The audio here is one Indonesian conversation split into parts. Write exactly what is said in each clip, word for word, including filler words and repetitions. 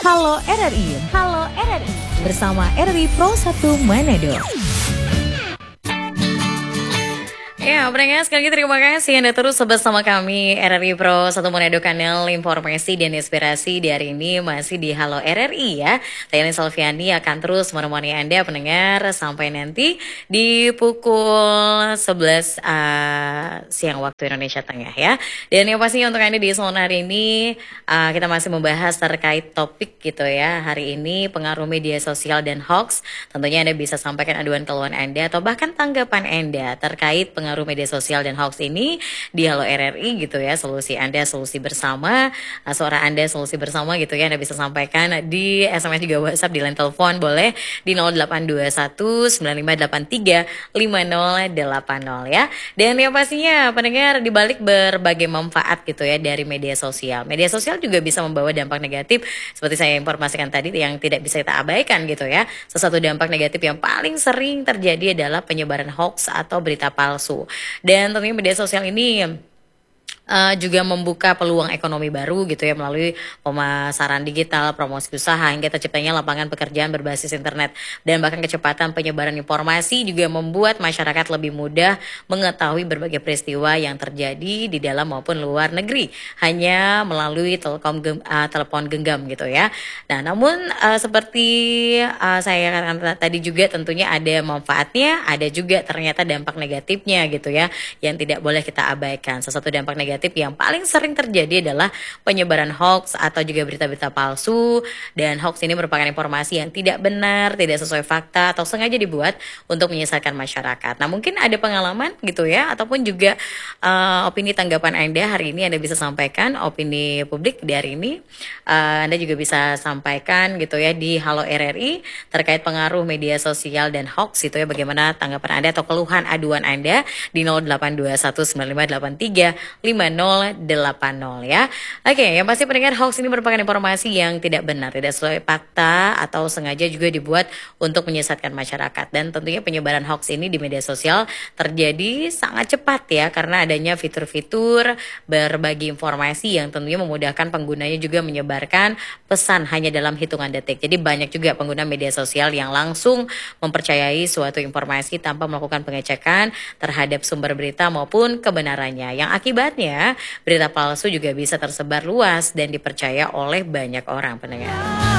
Halo R R I, Halo R R I bersama R R I Pro satu Manado. Ya, pendengar sekali lagi terima kasih Anda terus bersama kami R R I Pro satu Manado, kanal informasi dan inspirasi. Di hari ini masih di Halo R R I ya. Saya Salviani akan terus menemani Anda pendengar sampai nanti di pukul sebelas uh, siang waktu Indonesia Tengah ya. Dan yang pastinya untuk Anda di zona hari ini uh, kita masih membahas terkait topik gitu ya. Hari ini pengaruh media sosial dan hoax. Tentunya Anda bisa sampaikan aduan keluhan Anda atau bahkan tanggapan Anda terkait pengaruh pengaruh media sosial dan hoax ini di Halo R R I gitu ya. Solusi Anda solusi bersama, suara Anda solusi bersama gitu ya. Anda bisa sampaikan di S M S juga WhatsApp, di line telepon boleh di nol delapan dua satu sembilan lima delapan tiga lima nol delapan nol ya. Dan yang pastinya pendengar, di balik berbagai manfaat gitu ya dari media sosial. Media sosial juga bisa membawa dampak negatif seperti saya informasikan tadi yang tidak bisa kita abaikan gitu ya. Salah satu dampak negatif yang paling sering terjadi adalah penyebaran hoax atau berita palsu. Dan tentunya media sosial ini Uh, juga membuka peluang ekonomi baru gitu ya melalui pemasaran digital, promosi usaha, hingga terciptanya lapangan pekerjaan berbasis internet. Dan bahkan kecepatan penyebaran informasi juga membuat masyarakat lebih mudah mengetahui berbagai peristiwa yang terjadi di dalam maupun luar negeri hanya melalui telekom gem, uh, telepon genggam gitu ya. Nah, namun uh, seperti uh, saya katakan tadi juga tentunya ada manfaatnya, ada juga ternyata dampak negatifnya gitu ya yang tidak boleh kita abaikan. Salah satu dampak negatif yang paling sering terjadi adalah penyebaran hoax atau juga berita-berita palsu. Dan hoax ini merupakan informasi yang tidak benar, tidak sesuai fakta, atau sengaja dibuat untuk menyesatkan masyarakat. Nah, mungkin ada pengalaman gitu ya, ataupun juga uh, opini tanggapan Anda hari ini Anda bisa sampaikan, opini publik di hari ini uh, Anda juga bisa sampaikan gitu ya di Halo R R I terkait pengaruh media sosial dan hoax itu ya. Bagaimana tanggapan Anda atau keluhan aduan Anda di nol delapan dua satu sembilan lima delapan tiga lima nol delapan nol ya. Oke, yang pasti pendengar, hoax ini merupakan informasi yang tidak benar, tidak sesuai fakta, atau sengaja juga dibuat untuk menyesatkan masyarakat. Dan tentunya penyebaran hoax ini di media sosial terjadi sangat cepat ya, karena adanya fitur-fitur berbagi informasi yang tentunya memudahkan penggunanya juga menyebarkan pesan hanya dalam hitungan detik. Jadi banyak juga pengguna media sosial yang langsung mempercayai suatu informasi tanpa melakukan pengecekan terhadap sumber berita maupun kebenarannya, yang akibatnya berita palsu juga bisa tersebar luas dan dipercaya oleh banyak orang pendengar.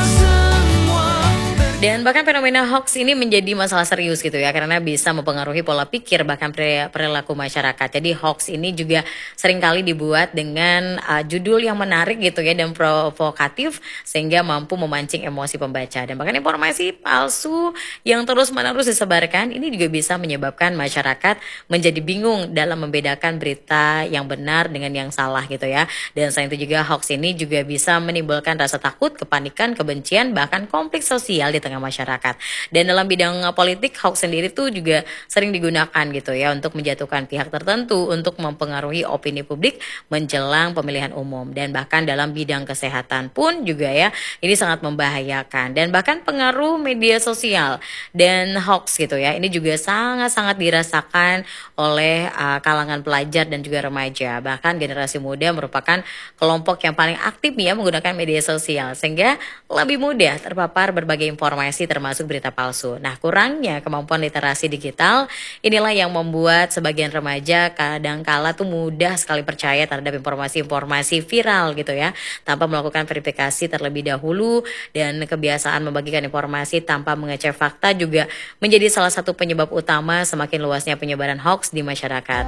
Dan bahkan fenomena hoax ini menjadi masalah serius gitu ya, karena bisa mempengaruhi pola pikir bahkan perilaku masyarakat. Jadi hoax ini juga seringkali dibuat dengan uh, judul yang menarik gitu ya dan provokatif sehingga mampu memancing emosi pembaca. Dan bahkan informasi palsu yang terus-menerus disebarkan ini juga bisa menyebabkan masyarakat menjadi bingung dalam membedakan berita yang benar dengan yang salah gitu ya. Dan selain itu juga hoax ini juga bisa menimbulkan rasa takut, kepanikan, kebencian, bahkan konflik sosial di tengah masyarakat. Dan dalam bidang politik, hoax sendiri tuh juga sering digunakan gitu ya untuk menjatuhkan pihak tertentu, untuk mempengaruhi opini publik menjelang pemilihan umum. Dan bahkan dalam bidang kesehatan pun juga ya, ini sangat membahayakan. Dan bahkan pengaruh media sosial dan hoax gitu ya, ini juga sangat-sangat dirasakan oleh uh, kalangan pelajar dan juga remaja. Bahkan generasi muda merupakan kelompok yang paling aktif ya menggunakan media sosial, sehingga lebih mudah terpapar berbagai informasi termasuk berita palsu. Nah, kurangnya kemampuan literasi digital inilah yang membuat sebagian remaja kadang-kala tuh mudah sekali percaya terhadap informasi-informasi viral gitu ya, tanpa melakukan verifikasi terlebih dahulu. Dan kebiasaan membagikan informasi tanpa mengecek fakta juga menjadi salah satu penyebab utama semakin luasnya penyebaran hoax di masyarakat.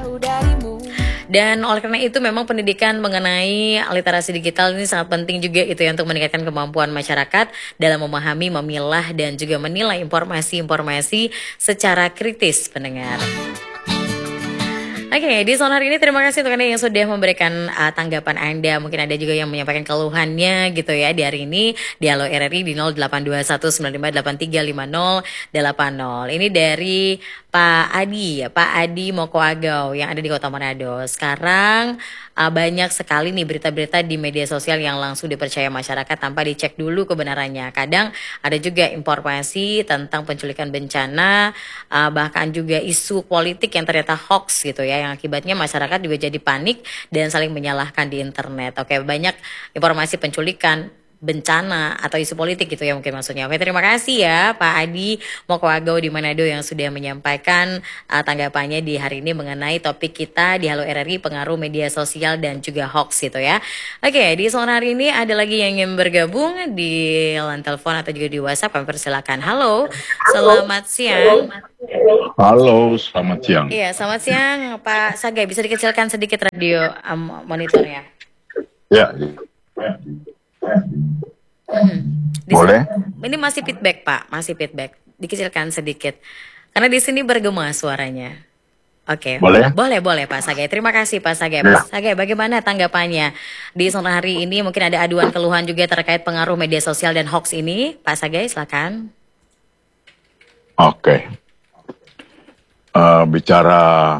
Dan oleh karena itu memang pendidikan mengenai literasi digital ini sangat penting juga itu ya, untuk meningkatkan kemampuan masyarakat dalam memahami, memilah, dan juga menilai informasi-informasi secara kritis pendengar. Oke, okay, di zona hari ini terima kasih untuk Anda yang sudah memberikan uh, tanggapan Anda. Mungkin ada juga yang menyampaikan keluhannya gitu ya di hari ini di Halo R R I di nol delapan dua satu sembilan lima delapan tiga lima nol delapan nol. Ini dari Pak Adi ya, Pak Adi Mokoagau yang ada di Kota Manado. Sekarang uh, banyak sekali nih berita-berita di media sosial yang langsung dipercaya masyarakat tanpa dicek dulu kebenarannya. Kadang ada juga informasi tentang penculikan bencana, uh, bahkan juga isu politik yang ternyata hoax gitu ya, yang akibatnya masyarakat juga jadi panik dan saling menyalahkan di internet. Oke, banyak informasi penculikan bencana atau isu politik gitu ya mungkin maksudnya. Oke, terima kasih ya Pak Adi Mokoagau di Manado yang sudah menyampaikan uh, tanggapannya di hari ini mengenai topik kita di Halo R R I, pengaruh media sosial dan juga hoax gitu ya. Oke, di sore hari ini ada lagi yang ingin bergabung di line telepon atau juga di WhatsApp, kami persilakan. Halo, selamat siang. Halo, selamat siang. Iya, selamat siang Pak Sagai. Bisa dikecilkan sedikit radio um, monitornya? Ya. Hmm. Boleh? Ini masih feedback Pak, masih feedback. Dikecilkan sedikit. Karena di sini bergema suaranya. Oke, boleh? Boleh, boleh Pak Sagai. Terima kasih Pak Sagai. Pak Sagai, bagaimana tanggapannya di sore hari ini? Mungkin ada aduan keluhan juga terkait pengaruh media sosial dan hoax ini. Pak Sagai, silakan. Oke. Uh, bicara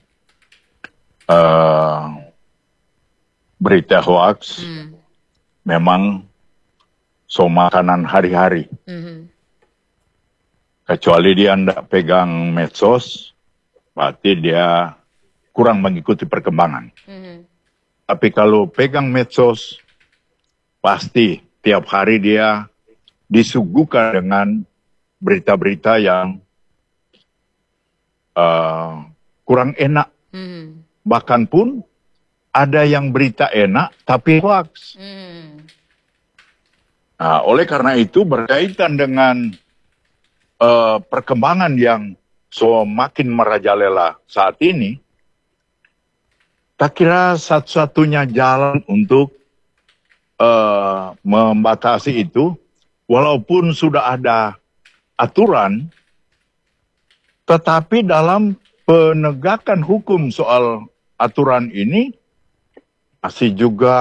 uh, berita hoax, hmm. memang so makanan hari-hari. Mm-hmm. Kecuali dia tidak pegang medsos, berarti dia kurang mengikuti perkembangan. Mm-hmm. Tapi kalau pegang medsos, pasti tiap hari dia disuguhkan dengan berita-berita yang uh, kurang enak. Mm-hmm. Bahkan pun ada yang berita enak tapi hoax. Mm. Nah, oleh karena itu berkaitan dengan uh, perkembangan yang semakin merajalela saat ini, tak kira satu-satunya jalan untuk uh, membatasi itu, walaupun sudah ada aturan, tetapi dalam penegakan hukum soal aturan ini masih juga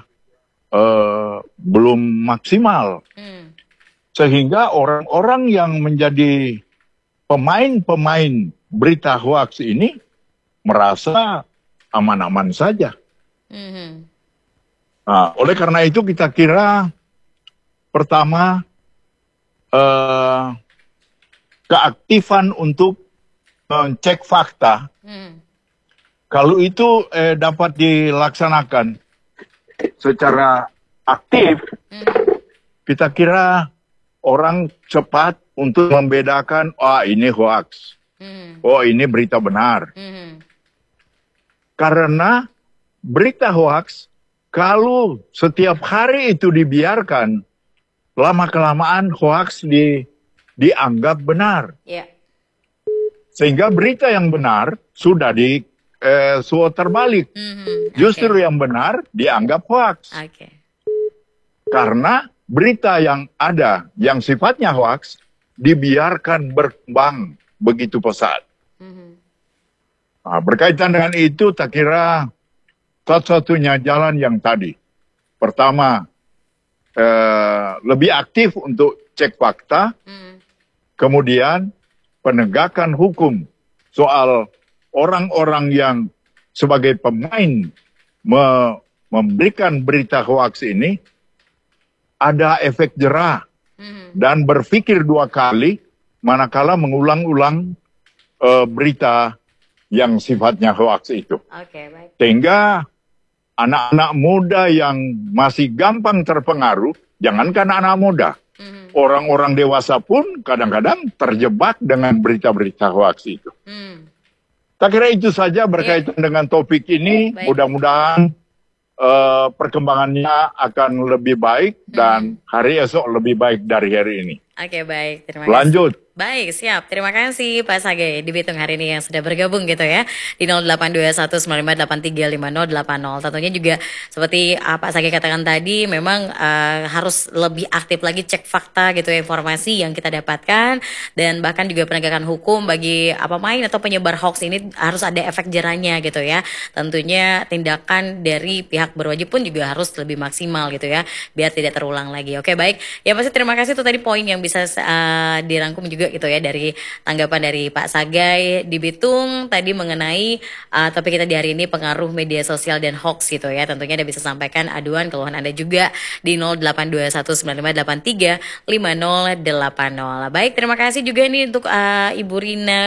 uh, belum maksimal. Hmm. Sehingga orang-orang yang menjadi pemain-pemain berita hoax ini merasa aman-aman saja. Hmm. Nah, oleh karena itu kita kira pertama uh, keaktifan untuk mengecek fakta. Hmm. Kalau itu eh, dapat dilaksanakan secara aktif, hmm. kita kira orang cepat untuk membedakan, oh ini hoax, hmm. oh ini berita benar. Hmm. Karena berita hoax, kalau setiap hari itu dibiarkan, lama-kelamaan hoax di, dianggap benar. Yeah. Sehingga berita yang benar sudah di Eh, so terbalik, mm-hmm. justru okay. yang benar dianggap hoax. Okay. Karena berita yang ada yang sifatnya hoax dibiarkan berkembang begitu pesat. Mm-hmm. Nah, berkaitan dengan itu, tak kira satu-satunya jalan yang tadi. Pertama, eh, lebih aktif untuk cek fakta, mm-hmm. kemudian penegakan hukum soal orang-orang yang sebagai pemain me memberikan berita hoax ini ada efek jerah mm-hmm. dan berpikir dua kali manakala mengulang-ulang uh, berita yang sifatnya hoax itu. Okay, baik. Sehingga anak-anak muda yang masih gampang terpengaruh, jangankan anak muda, mm-hmm. orang-orang dewasa pun kadang-kadang terjebak dengan berita-berita hoax itu. Mm. Tak kira itu saja berkaitan yeah. dengan topik ini. Baik. Mudah-mudahan uh, perkembangannya akan lebih baik hmm. dan hari esok lebih baik dari hari ini. Oke, okay, baik. Terima kasih. Lanjut. Baik, siap. Terima kasih Pak Sagai di Bitung hari ini yang sudah bergabung gitu ya. Di nol delapan dua satu sembilan lima delapan tiga lima nol delapan nol. Tentunya juga seperti uh, Pak Sagai katakan tadi, memang uh, harus lebih aktif lagi cek fakta gitu ya, informasi yang kita dapatkan. Dan bahkan juga penegakan hukum bagi apa main atau penyebar hoax ini harus ada efek jerahnya gitu ya. Tentunya tindakan dari pihak berwajib pun juga harus lebih maksimal gitu ya, biar tidak terulang lagi. Oke, baik. Ya pasti terima kasih itu tadi poin yang bisa uh, dirangkum juga gitu ya dari tanggapan dari Pak Sagai di Bitung tadi mengenai uh, topik kita di hari ini, pengaruh media sosial dan hoax gitu ya. Tentunya Anda bisa sampaikan aduan keluhan Anda juga di nol delapan dua satu sembilan lima delapan tiga lima nol delapan nol. Baik, terima kasih juga nih untuk uh, Ibu Rina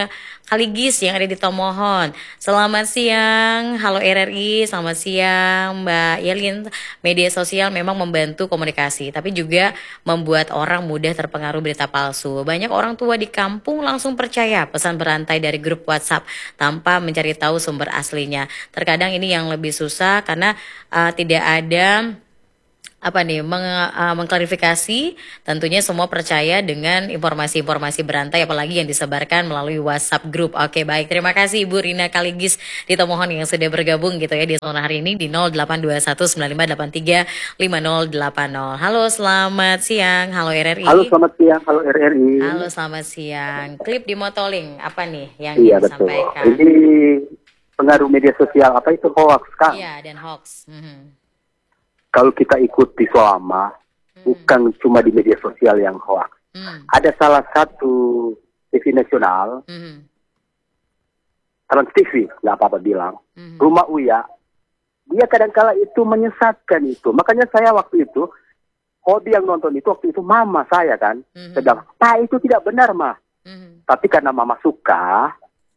Kaligis yang ada di Tomohon. Selamat siang, halo R R I, selamat siang Mbak Yelin. Media sosial memang membantu komunikasi, tapi juga membuat orang mudah terpengaruh berita palsu. Banyak orang tua di kampung langsung percaya pesan berantai dari grup WhatsApp tanpa mencari tahu sumber aslinya. Terkadang ini yang lebih susah karena uh, tidak ada apa nih meng, uh, mengklarifikasi. Tentunya semua percaya dengan informasi-informasi berantai apalagi yang disebarkan melalui WhatsApp grup. Oke, baik, terima kasih Ibu Rina Kaligis di Tomohon yang sudah bergabung gitu ya di sore hari ini di nol delapan dua satu sembilan lima delapan tiga lima nol delapan nol. Halo, selamat siang. Halo R R I. Halo, selamat siang. Halo R R I. Halo, selamat siang. Klip di Motoling apa nih yang iya, disampaikan? Betul. Ini pengaruh media sosial apa itu hoax kan? Iya, dan hoax. Mm-hmm. Kalau kita ikuti selama, hmm. bukan cuma di media sosial yang hoax. Hmm. Ada salah satu T V nasional, hmm. Trans T V, nggak apa-apa bilang, hmm. Rumah Uya, dia kadang-kala itu menyesatkan itu. Makanya saya waktu itu, hobi yang nonton itu waktu itu mama saya kan, hmm. sedang, Pak itu tidak benar mah. Hmm. Tapi karena mama suka,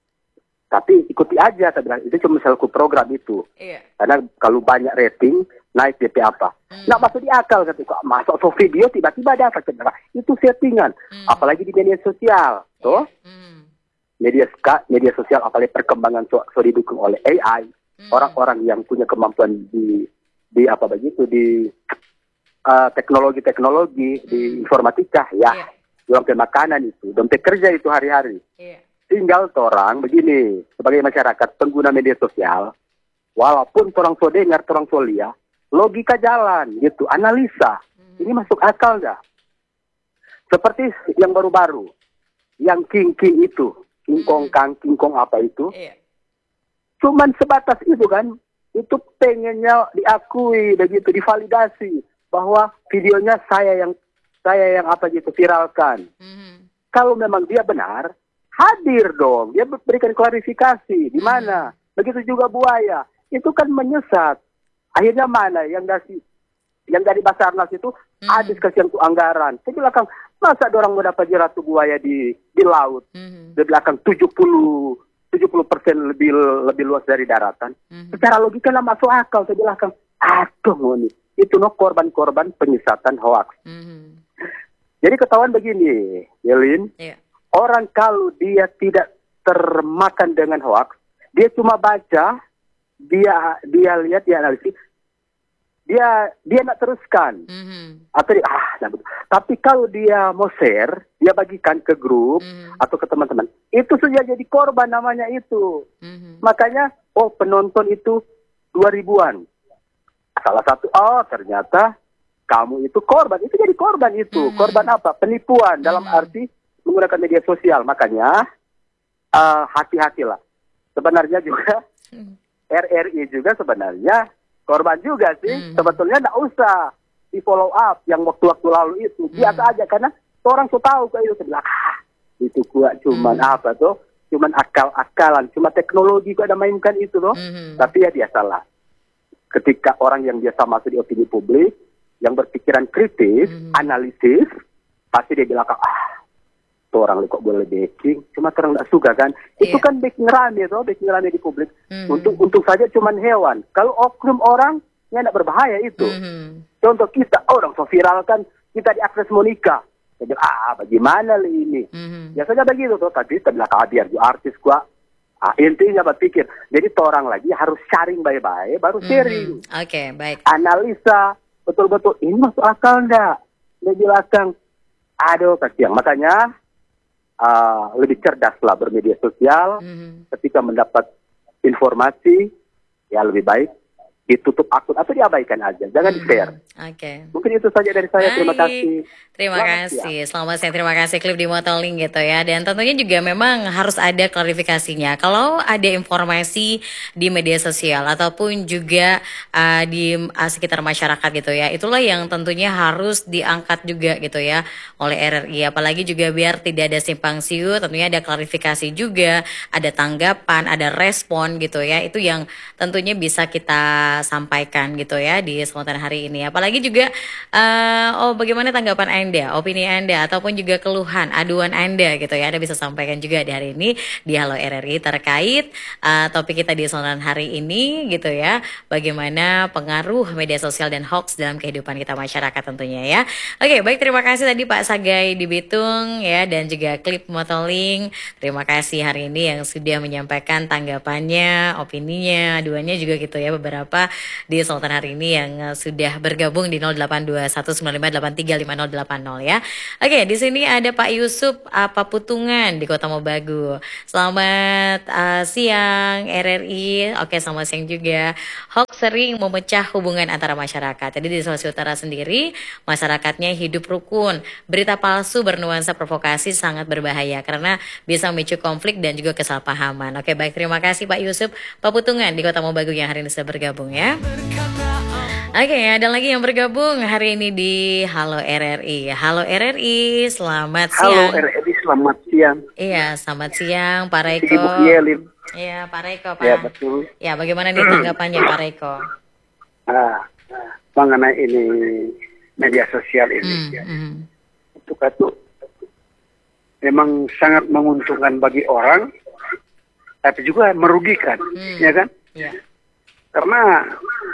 tapi ikuti aja, saya bilang, itu cuma selaku program itu. Iya. Karena kalau banyak rating, naik D P apa. Hmm. Nggak masuk di akal, ketika masuk so video, tiba-tiba ada apa. Itu settingan. Hmm. Apalagi di media sosial. Tuh. Hmm. Media, media sosial, apalagi perkembangan so, so didukung oleh A I. Hmm. Orang-orang yang punya kemampuan di, di apa begitu, di uh, teknologi-teknologi, hmm. di informatika, ya. Yeah. Dalam makanan itu, dompet kerja itu hari-hari. Yeah. Tinggal orang begini, sebagai masyarakat pengguna media sosial, walaupun orang tua dengar, orang tua lihat, logika jalan gitu, analisa. Hmm. Ini masuk akal nggak? Seperti yang baru-baru, yang king-king itu, kingkong hmm. kang, kingkong apa itu, yeah. Cuman sebatas itu kan, itu pengennya diakui, begitu divalidasi bahwa videonya saya yang saya yang apa gitu viralkan. Hmm. Kalau memang dia benar, hadir dong, dia berikan klarifikasi di mana. Hmm. Begitu juga buaya, itu kan menyesat. Akhirnya mana yang dari yang dari Basarnas itu hmm. habis kasih yang anggaran. Di belakang masa orang mau dapat jeratu buaya di di laut. Hmm. Di belakang tujuh puluh persen lebih lebih luas dari daratan. Hmm. Secara logika lah masuk akal di belakang. Aduh ngoni. Itu no korban-korban penyesatan hoax. Hmm. Jadi ketahuan begini, Yelin. Yeah. Orang kalau dia tidak termakan dengan hoax, dia cuma baca, dia dia lihat, dia analisis, dia dia nak teruskan. Mm-hmm. Atau dia, ah, nah, tapi kalau dia mau share, dia bagikan ke grup mm-hmm. atau ke teman-teman, itu sudah jadi korban namanya itu. Mm-hmm. Makanya, oh penonton itu dua ribuan. Salah satu, oh ternyata kamu itu korban, itu jadi korban itu. Mm-hmm. Korban apa? Penipuan dalam mm-hmm. arti menggunakan media sosial. Makanya uh, hati-hatilah. Sebenarnya juga mm-hmm. R R I juga sebenarnya korban juga sih. Mm-hmm. Sebetulnya tidak usah di follow up yang waktu-waktu lalu itu. Biasa mm-hmm. aja karena orang tuh tahu kayak itu. Sebelah, ah, itu gua cuman mm-hmm. apa tuh? Cuman akal-akalan. Cuma teknologi gua ada mainkan itu tuh. Mm-hmm. Tapi ya dia salah. Ketika orang yang biasa masuk di opini publik, yang berpikiran kritis, mm-hmm. analisis, pasti dia bilang, ah, tuh orang kok boleh backing, cuma orang tidak suka kan. Yeah. Itu kan backing rame tuh, backing rame di publik. Mm-hmm. Untuk untuk saja cuman hewan. Kalau oknum orang, ya tidak berbahaya itu. Mm-hmm. Contoh kita, orang so viral kan, kita di akses mau nikah. Saya bilang, ah bagaimana ini? Mm-hmm. Ya saja begitu tuh, tapi setelah biar di artis gua, ah, intinya berpikir. Jadi orang lagi harus sharing baik-baik, baru sharing. Mm-hmm. Oke, okay, baik. Analisa, betul-betul, ini masuk akal enggak? Dia bilang, aduh kasihan. Makanya, Uh, lebih cerdas lah bermedia sosial. Mm-hmm. Ketika mendapat informasi, ya lebih baik ditutup akun atau diabaikan aja, jangan mm-hmm. di-share. Oke. Okay. Mungkin itu saja dari saya. Baik. Terima kasih. Terima Selamat kasih. Ya. Selamat siang. Terima kasih klip di Motoling gitu ya. Dan tentunya juga memang harus ada klarifikasinya. Kalau ada informasi di media sosial ataupun juga uh, di uh, sekitar masyarakat gitu ya, itulah yang tentunya harus diangkat juga gitu ya oleh R R I. Apalagi juga biar tidak ada simpang siur, tentunya ada klarifikasi juga, ada tanggapan, ada respon gitu ya. Itu yang tentunya bisa kita kita sampaikan gitu ya di kesempatan hari ini. Apalagi juga uh, oh bagaimana tanggapan Anda, opini Anda ataupun juga keluhan, aduan Anda gitu ya. Anda bisa sampaikan juga di hari ini di Halo R R I terkait uh, topik kita di kesempatan hari ini gitu ya. Bagaimana pengaruh media sosial dan hoax dalam kehidupan kita masyarakat tentunya ya. Oke, baik, terima kasih tadi Pak Sagai di Bitung ya, dan juga Klip Motoling. Terima kasih hari ini yang sudah menyampaikan tanggapannya, opininya, aduannya juga gitu ya, beberapa di Sultan hari ini yang sudah bergabung di nol delapan dua satu sembilan lima delapan tiga lima nol delapan nol ya. Oke, di sini ada Pak Yusuf apa Putungan di Kota Mobagu. Selamat uh, siang R R I. Oke, selamat siang juga. Hoax sering memecah hubungan antara masyarakat. Jadi di Sulawesi Utara sendiri, masyarakatnya hidup rukun. Berita palsu bernuansa provokasi sangat berbahaya karena bisa memicu konflik dan juga kesalahpahaman. Oke, baik, terima kasih Pak Yusuf Pak Putungan di Kota Mobagu yang hari ini sudah bergabung ya. Oke, ada lagi yang bergabung hari ini di Halo R R I. Halo R R I, selamat siang. Halo R R I, selamat siang. Iya, selamat siang Pak Reko. Iya, Pak Reko, Pak. Ya, betul. Ya, bagaimana nih tanggapannya Pak Reko? Ah, mengenai ini media sosial ini. Hmm, ya. hmm. Itu kata memang sangat menguntungkan bagi orang, tapi juga merugikan, Hmm. ya kan? Ya. Karena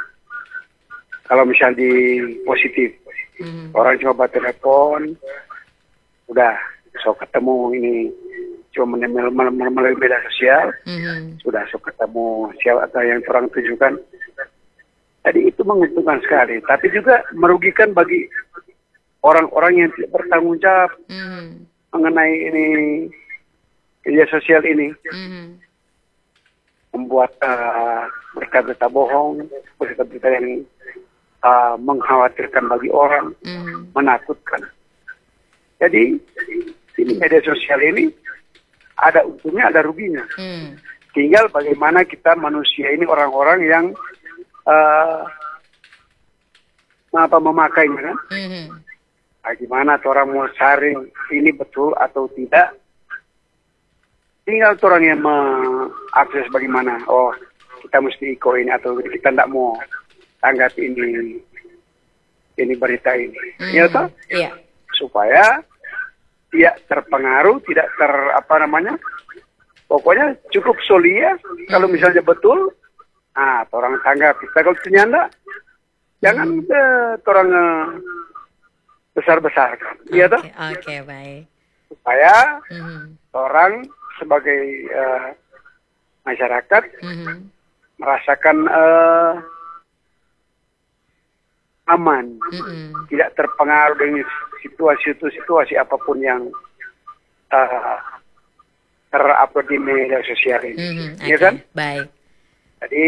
kalau misal di positif, Hmm. orang coba telepon, udah so ketemu ini cuma melalui melalui media sosial, Hmm. sudah so ketemu siapa atau yang orang tujukan. Jadi itu menguntungkan sekali, tapi juga merugikan bagi orang-orang yang tidak bertanggung jawab Hmm. mengenai ini media sosial ini. Hmm. Membuat uh, berita-berita bohong, berita-berita yang uh, mengkhawatirkan bagi orang, Hmm. menakutkan. Jadi ini media sosial ini ada untungnya, ada ruginya. Hmm. Tinggal bagaimana kita manusia ini orang-orang yang uh, apa memakainya kan? Hmm. Bagaimana orang mau saring ini betul atau tidak? Tinggal orang yang mengakses bagaimana. Oh, kita mesti ikut ini atau kita tidak mau tanggapi ini ini berita ini. Hmm. Ya toh? Iya. Supaya tidak terpengaruh, tidak ter apa namanya? Pokoknya cukup solia. Hmm. Kalau misalnya betul, ah, orang tanggapi. Kalau ternyata jangan eh, orang eh, besar-besarkan. Iya toh? Oke, oke, baik. Supaya Hmm. orang sebagai uh, masyarakat Hmm. merasakan uh, aman, Hmm. tidak terpengaruh dengan situasi-situasi apapun yang uh, terupload di media sosial ini, Hmm. ya Oke, kan? baik. Jadi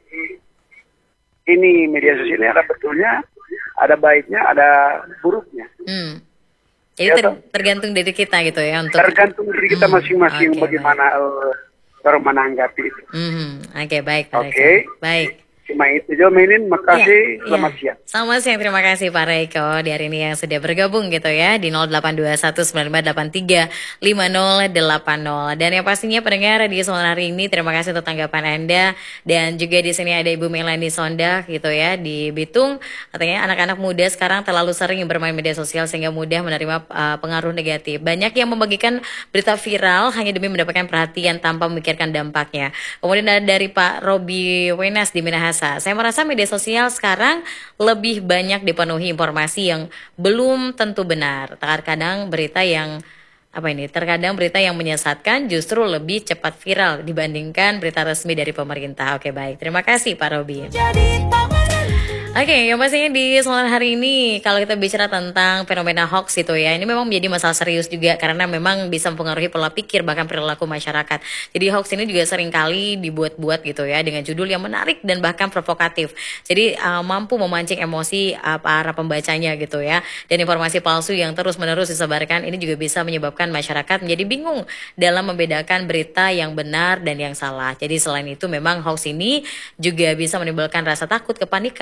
ini media sosial ini ada betulnya, ada baiknya, ada buruknya. Hmm. Jadi Ya, ter- toh? tergantung dari kita gitu ya untuk. Tergantung diri kita Hmm. masing-masing Oke, bagaimana uh, orang menanggapi itu. Hmm. Oke, baik Pak Oke. Reko. Baik. Cuma itu Jomenin, makasih, Iya, selamat iya. siang. Selamat siang, terima kasih Pak Reiko di hari ini yang sudah bergabung gitu ya di nol delapan dua satu sembilan lima delapan tiga lima nol delapan nol. Dan yang pastinya pendengar di sore hari ini terima kasih untuk tanggapan Anda, dan juga di sini ada Ibu Melani Sondak gitu ya di Bitung. Katanya anak-anak muda sekarang terlalu sering bermain media sosial sehingga mudah menerima uh, pengaruh negatif. Banyak yang membagikan berita viral hanya demi mendapatkan perhatian tanpa memikirkan dampaknya. Kemudian ada dari Pak Robi Wenas di Minahasa. Saya merasa media sosial sekarang lebih banyak dipenuhi informasi yang belum tentu benar. Terkadang berita yang apa ini? Terkadang berita yang menyesatkan justru lebih cepat viral dibandingkan berita resmi dari pemerintah. Oke, baik. Terima kasih Pak Robi. Oke, yang pastinya di sore hari ini kalau kita bicara tentang fenomena hoax itu ya, ini memang menjadi masalah serius juga karena memang bisa mempengaruhi pola pikir bahkan perilaku masyarakat. Jadi hoax ini juga sering kali dibuat-buat gitu ya dengan judul yang menarik dan bahkan provokatif. Jadi uh, mampu memancing emosi uh, para pembacanya gitu ya. Dan informasi palsu yang terus-menerus disebarkan ini juga bisa menyebabkan masyarakat menjadi bingung dalam membedakan berita yang benar dan yang salah. Jadi selain itu memang hoax ini juga bisa menimbulkan rasa takut, kepanikan, kebencian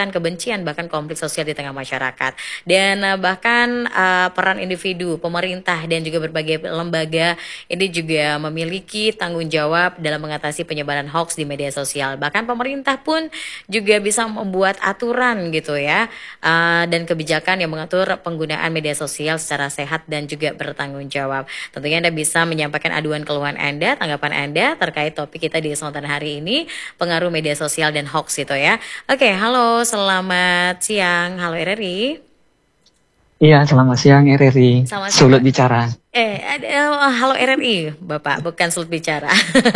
kebencian, bahkan konflik sosial di tengah masyarakat. Dan uh, bahkan uh, peran individu, pemerintah, dan juga berbagai lembaga ini juga memiliki tanggung jawab dalam mengatasi penyebaran hoax di media sosial. Bahkan pemerintah pun juga bisa membuat aturan gitu ya, uh, dan kebijakan yang mengatur penggunaan media sosial secara sehat dan juga bertanggung jawab. Tentunya Anda bisa menyampaikan aduan keluhan Anda, tanggapan Anda terkait topik kita di kesempatan hari ini, pengaruh media sosial dan hoax itu ya. Oke, halo, selamat siang, halo R R I. Iya, selamat siang R R I. Selamat Sulut siang. bicara. Eh, uh, halo R R I, Bapak, bukan sulut bicara.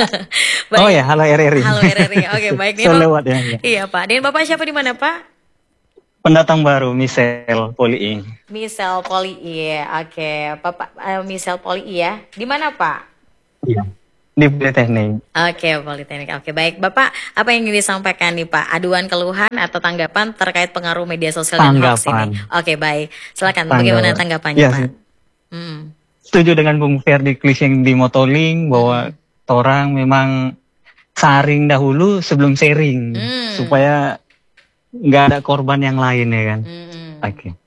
Baik. Oh ya, halo R R I. Halo R R I. Oke, baik nih. So lewat ya, ya. Iya, Pak. Dan Bapak siapa di mana, Pak? Pendatang baru, Michelle Poli. Michelle Poli, iya. Oke, Bapak uh, Michelle Poli ya. Di mana, Pak? Iya. Di Politeknik. Oke, Politeknik. Oke, baik. Bapak, apa yang ingin disampaikan nih, Pak? Aduan, keluhan, atau tanggapan terkait pengaruh media sosial dan hoax ini? Oke, baik. Silakan. Tanggapan. Bagaimana tanggapannya, ya, Pak? Hmm. Setuju dengan Bung Ferdi Klis yang di Motoling bahwa hmm. orang memang saring dahulu sebelum sharing hmm. supaya nggak ada korban yang lain ya kan. Hmm. Oke.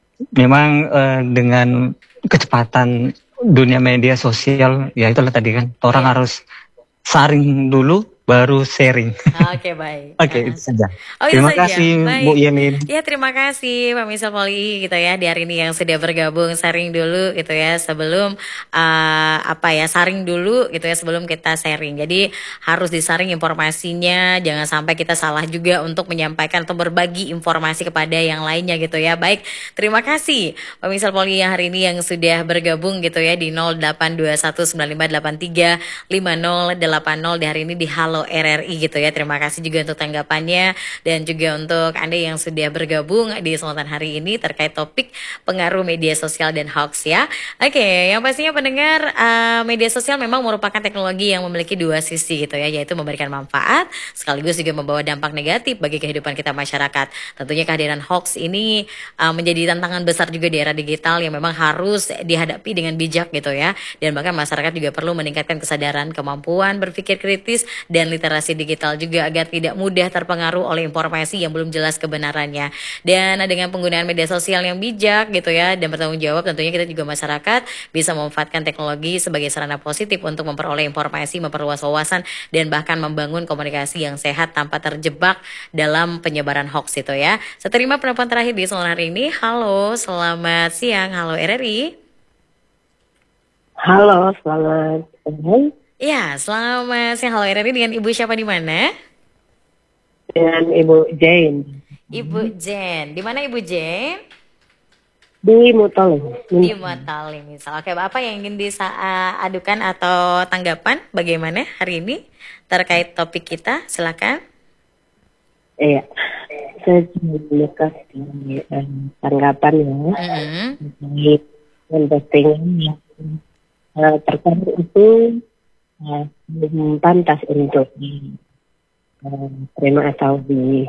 Memang uh, dengan kecepatan dunia media sosial, ya itulah tadi kan, orang yeah. harus saring dulu baru sharing. Oke, baik. Oke, okay, itu saja. Oh, terima saja. kasih baik. Bu Yenin. Ya, terima kasih Pak Michelle Poli gitu ya di hari ini yang sudah bergabung, sharing dulu gitu ya sebelum uh, apa ya sharing dulu gitu ya sebelum kita sharing. Jadi harus disaring informasinya, jangan sampai kita salah juga untuk menyampaikan atau berbagi informasi kepada yang lainnya gitu ya. Baik, terima kasih Pak Michelle Poli yang hari ini yang sudah bergabung gitu ya di nol delapan dua satu sembilan lima delapan tiga lima nol delapan nol di hari ini di Halo R R I gitu ya. Terima kasih juga untuk tanggapannya dan juga untuk Anda yang sudah bergabung di kesempatan hari ini terkait topik pengaruh media sosial dan hoax ya. Oke, yang pastinya pendengar, uh, media sosial memang merupakan teknologi yang memiliki dua sisi gitu ya, yaitu memberikan manfaat sekaligus juga membawa dampak negatif bagi kehidupan kita masyarakat. Tentunya kehadiran hoax ini uh, menjadi tantangan besar juga di era digital yang memang harus dihadapi dengan bijak gitu ya. Dan bahkan masyarakat juga perlu meningkatkan kesadaran, kemampuan berpikir kritis dan literasi digital juga agar tidak mudah terpengaruh oleh informasi yang belum jelas kebenarannya. Dan dengan penggunaan media sosial yang bijak gitu ya dan bertanggung jawab, tentunya kita juga masyarakat bisa memanfaatkan teknologi sebagai sarana positif untuk memperoleh informasi, memperluas wawasan dan bahkan membangun komunikasi yang sehat tanpa terjebak dalam penyebaran hoax itu ya. Saya terima penelpon terakhir di sore hari ini. Halo, selamat siang. Halo R R I. Halo, selamat siang. Ya, selamat siang. Halo R R I, dengan Ibu siapa di mana? Dengan Ibu Jane. Ibu Jane. Di mana Ibu Jane? Di Motoling. Di Motoling misal. Oke, apa yang ingin diadukan atau tanggapan bagaimana hari ini terkait topik kita? Silakan. Iya. Saya cuma kasih um, tanggapan ya. Mm-hmm. Di postingan yang uh, terkait itu uh, belum pantas untuk diterima uh, atau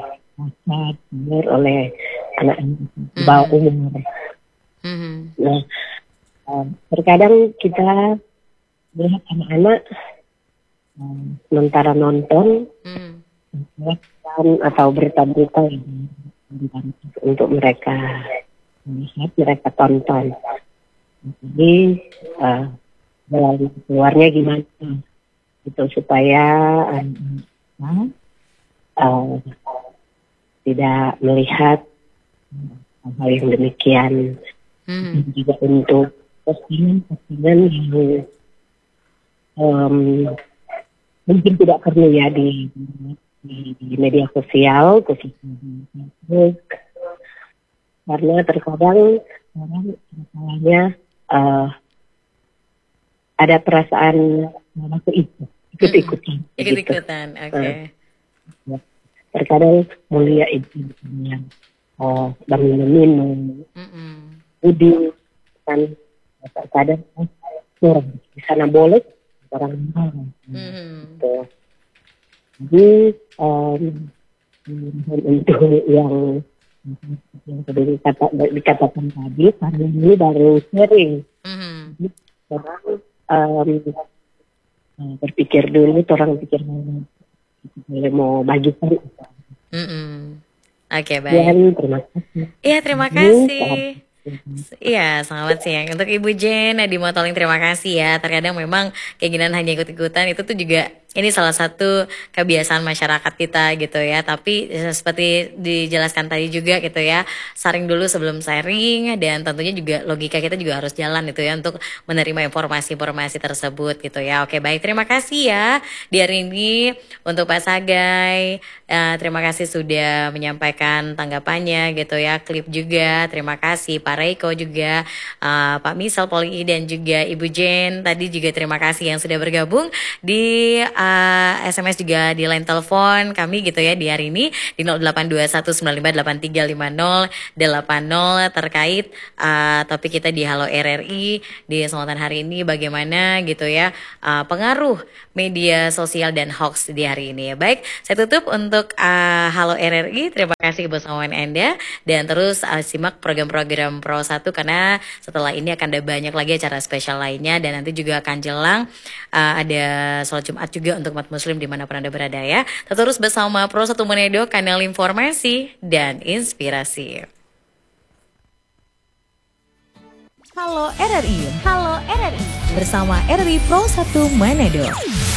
dipakai oleh anak-anak mm-hmm. bawah umur. Mm-hmm. Nah, uh, terkadang kita lihat anak-anak uh, sementara nonton mm-hmm. atau berita-berita yang untuk mereka lihat, mereka tonton. Jadi uh, jalan keluarnya gimana? Itu supaya uh, uh, tidak melihat hal yang demikian. Hmm. Juga untuk postingan-postingan yang um, mungkin tidak perlu ya di Di, di media sosial, khususnya di Facebook, karena terkadang orang misalnya uh, ada perasaan aku ikut ikut-ikutan, ikut-ikutan, gitu. Oke. Okay. Uh, terkadang mulia itu yang uh, bangun minum, budi kan terkadang orang di sana boleh orang lain. Gitu. Jadi um, untuk yang yang sudah dikata, dikatakan tadi, karena ini baru sharing. Mm-hmm. Jadi orang um, berpikir dulu, orang pikir boleh mau bagikan. Mm-hmm. Oke, baik. Dan terima kasih. Iya, terima kasih. Iya, selamat siang untuk Ibu Jen di Motoling, terima kasih ya. Terkadang memang keinginan hanya ikut-ikutan itu tuh juga ini salah satu kebiasaan masyarakat kita gitu ya. Tapi seperti dijelaskan tadi juga gitu ya, saring dulu sebelum sharing, dan tentunya juga logika kita juga harus jalan gitu ya untuk menerima informasi-informasi tersebut gitu ya. Oke, baik, terima kasih ya di hari ini untuk Pak Sagai. Uh, terima kasih sudah menyampaikan tanggapannya gitu ya, klip juga. Terima kasih Pak Reiko juga, uh, Pak Misal Poli dan juga Ibu Jen. Tadi juga terima kasih yang sudah bergabung di uh, S M S juga di line telepon kami gitu ya di hari ini di nol delapan dua satu sembilan lima delapan tiga lima nol delapan nol terkait uh, topik kita di Halo R R I di kesempatan hari ini, bagaimana gitu ya uh, pengaruh media sosial dan hoax di hari ini. Baik, saya tutup untuk uh, Halo R R I. Terima kasih kebersamaan Anda dan terus uh, simak program-program Pro satu karena setelah ini akan ada banyak lagi acara spesial lainnya, dan nanti juga akan jelang uh, ada sholat Jumat juga untuk umat muslim dimanapun Anda berada ya. Terus bersama Pro satu Manado, kanal informasi dan inspirasi. Halo R R I, Halo R R I bersama R R I Pro satu Manado.